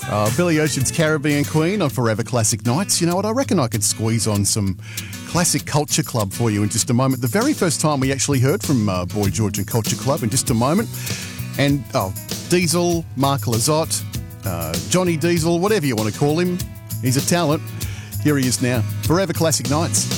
Billy Ocean's Caribbean Queen on Forever Classic Nights. You know what? I reckon I could squeeze on some Classic Culture Club for you in just a moment. The very first time we actually heard from Boy George and Culture Club in just a moment. And, Diesel, Mark Lizotte, Johnny Diesel, whatever you want to call him. He's a talent. Here he is now. Forever Classic Nights.